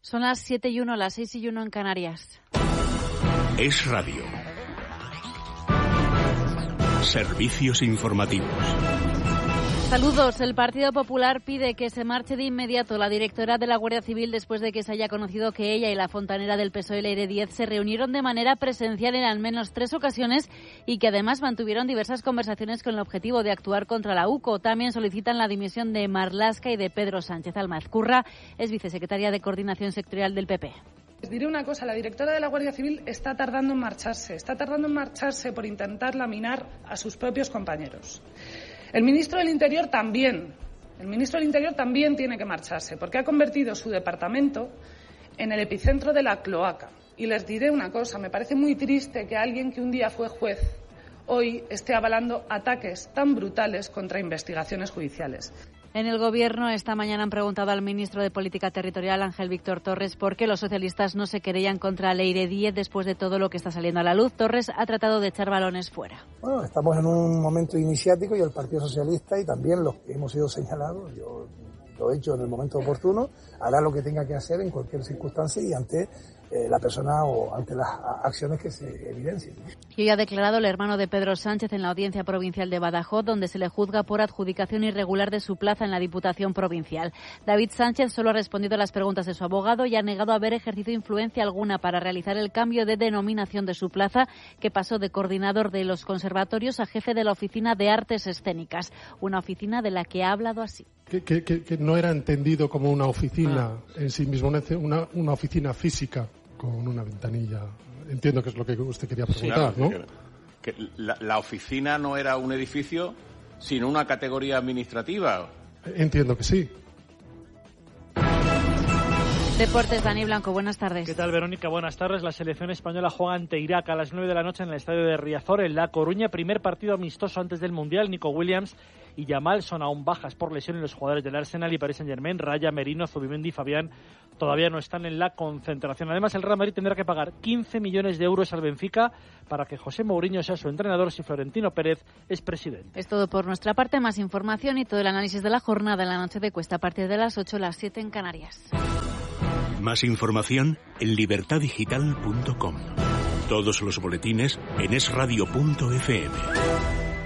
Son las 7:01, las 6:01 en Canarias. Es Radio. Servicios informativos. Saludos. El Partido Popular pide que se marche de inmediato la directora de la Guardia Civil después de que se haya conocido que ella y la fontanera del PSOE, Leire Díez, se reunieron de manera presencial en al menos 3 ocasiones y que además mantuvieron diversas conversaciones con el objetivo de actuar contra la UCO. También solicitan la dimisión de Marlaska y de Pedro Sánchez. Alma Ezcurra es vicesecretaria de Coordinación Sectorial del PP. Les diré una cosa, la directora de la Guardia Civil está tardando en marcharse por intentar laminar a sus propios compañeros. El ministro del Interior también tiene que marcharse porque ha convertido su departamento en el epicentro de la cloaca. Y les diré una cosa, me parece muy triste que alguien que un día fue juez hoy esté avalando ataques tan brutales contra investigaciones judiciales. En el Gobierno esta mañana han preguntado al ministro de Política Territorial, Ángel Víctor Torres, por qué los socialistas no se querellan contra Leire Díez después de todo lo que está saliendo a la luz. Torres ha tratado de echar balones fuera. Bueno, estamos en un momento iniciático y el Partido Socialista y también los que hemos sido señalados, yo lo he hecho en el momento oportuno, hará lo que tenga que hacer en cualquier circunstancia y ante la persona o ante las acciones que se evidencien. Y hoy ha declarado el hermano de Pedro Sánchez en la Audiencia Provincial de Badajoz, donde se le juzga por adjudicación irregular de su plaza en la Diputación Provincial. David Sánchez solo ha respondido a las preguntas de su abogado y ha negado haber ejercido influencia alguna para realizar el cambio de denominación de su plaza, que pasó de coordinador de los conservatorios a jefe de la Oficina de Artes Escénicas, una oficina de la que ha hablado así. Que no era entendido como una oficina en sí mismo, una oficina física con una ventanilla. Entiendo que es lo que usted quería preguntar, sí, ¿no? Que la oficina no era un edificio, sino una categoría administrativa. Entiendo que sí. Deportes, Dani Blanco, buenas tardes. ¿Qué tal, Verónica? Buenas tardes. La selección española juega ante Irak a las 9 de la noche en el estadio de Riazor, en La Coruña. Primer partido amistoso antes del Mundial. Nico Williams y Yamal son aún bajas por lesión, y los jugadores del Arsenal y Paris Saint-Germain, Raya, Merino, Zubimendi y Fabián, todavía no están en la concentración. Además, el Real Madrid tendrá que pagar 15 millones de euros al Benfica para que José Mourinho sea su entrenador si Florentino Pérez es presidente. Es todo por nuestra parte. Más información y todo el análisis de la jornada en la noche de Cuesta a partir de las 8, las 7 en Canarias. Más información en libertadigital.com. Todos los boletines en esradio.fm.